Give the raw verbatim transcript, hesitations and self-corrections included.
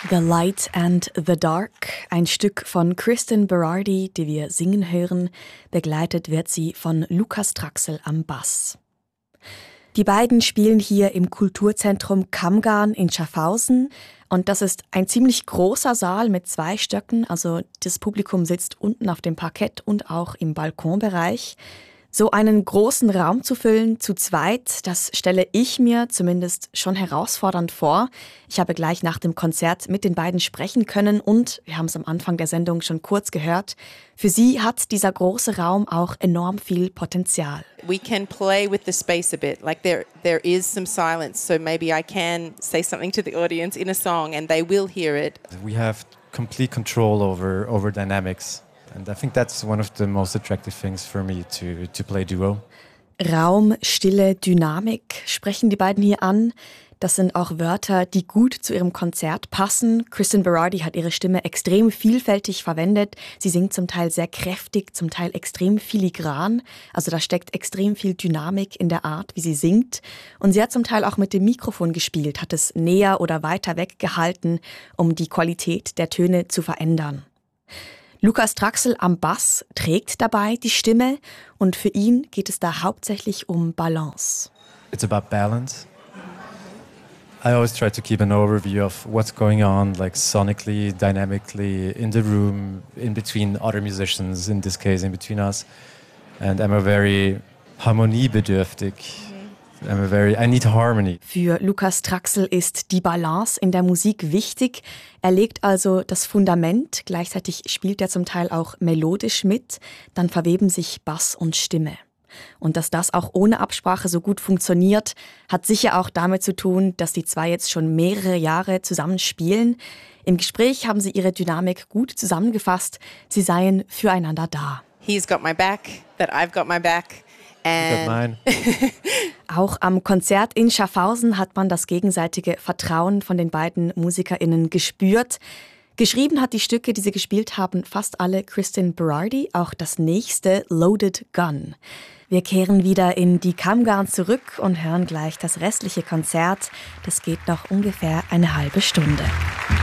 The Light and the Dark, ein Stück von Kristen Berardi, die wir singen hören. Begleitet wird sie von Lukas Traxel am Bass. Die beiden spielen hier im Kulturzentrum Kammgarn in Schaffhausen. Und das ist ein ziemlich großer Saal mit zwei Stöcken. Also das Publikum sitzt unten auf dem Parkett und auch im Balkonbereich. So einen großen Raum zu füllen, zu zweit, das stelle ich mir zumindest schon herausfordernd vor. Ich habe gleich nach dem Konzert mit den beiden sprechen können und, wir haben es am Anfang der Sendung schon kurz gehört, für sie hat dieser große Raum auch enorm viel Potenzial. We can play with the space a bit, like there there is some silence, so maybe I can say something to the audience in a song and they will hear it. We have complete control over over dynamics. And I think that's one of the most attractive things for me to, to play duo. Raum, Stille, Dynamik sprechen die beiden hier an. Das sind auch Wörter, die gut zu ihrem Konzert passen. Kristen Berardi hat ihre Stimme extrem vielfältig verwendet. Sie singt zum Teil sehr kräftig, zum Teil extrem filigran. Also da steckt extrem viel Dynamik in der Art, wie sie singt. Und sie hat zum Teil auch mit dem Mikrofon gespielt, hat es näher oder weiter weg gehalten, um die Qualität der Töne zu verändern. Lukas Traxel am Bass trägt dabei die Stimme und für ihn geht es da hauptsächlich um Balance. It's about balance. I always try to keep an overview of what's going on, like sonically, dynamically, in the room, in between other musicians, in this case, in between us. And I'm a very harmoniebedürftig. I'm a very, I need harmony. Für Lukas Traxel ist die Balance in der Musik wichtig. Er legt also das Fundament, gleichzeitig spielt er zum Teil auch melodisch mit, dann verweben sich Bass und Stimme. Und dass das auch ohne Absprache so gut funktioniert, hat sicher auch damit zu tun, dass die zwei jetzt schon mehrere Jahre zusammen spielen. Im Gespräch haben sie ihre Dynamik gut zusammengefasst. Sie seien füreinander da. He's got my back, that I've got my back. And auch am Konzert in Schaffhausen hat man das gegenseitige Vertrauen von den beiden MusikerInnen gespürt. Geschrieben hat die Stücke, die sie gespielt haben, fast alle Kristen Berardi, auch das nächste Loaded Gun. Wir kehren wieder in die Kammgarn zurück und hören gleich das restliche Konzert. Das geht noch ungefähr eine halbe Stunde.